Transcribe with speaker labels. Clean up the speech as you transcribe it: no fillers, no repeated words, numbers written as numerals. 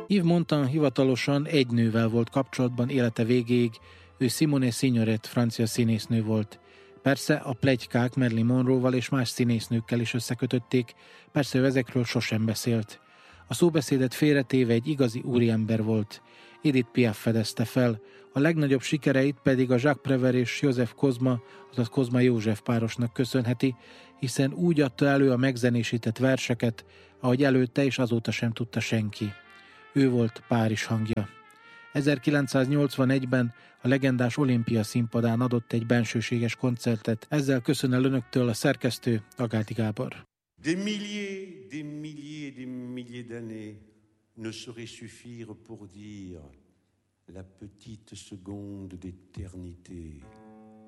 Speaker 1: Yves Montand hivatalosan egy nővel volt kapcsolatban élete végéig, ő Simone Signoret francia színésznő volt. Persze a pletykák Marilyn Monroe-val és más színésznőkkel is összekötötték, persze ő ezekről sosem beszélt. A szóbeszédet félretéve egy igazi úriember volt. Edith Piaf fedezte fel, a legnagyobb sikereit pedig a Jacques Prévert és József Kozma, azaz Kozma József párosnak köszönheti, hiszen úgy adta elő a megzenésített verseket, ahogy előtte és azóta sem tudta senki. Ő volt Párizs hangja. 1981-ben a legendás Olimpia színpadán adott egy bensőséges koncertet. Ezzel köszön el önöktől a szerkesztő, Agáti Gábor.
Speaker 2: Des milliers, des milliers, des milliers d'années ne sauraient suffire pour dire la petite seconde d'éternité.